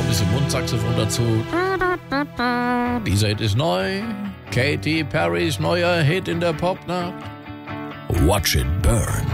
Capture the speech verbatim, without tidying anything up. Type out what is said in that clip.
ein bisschen Mundsaxophon dazu. Dieser Hit ist neu. Katy Perrys neuer Hit in der Popnacht. Watch It Burn.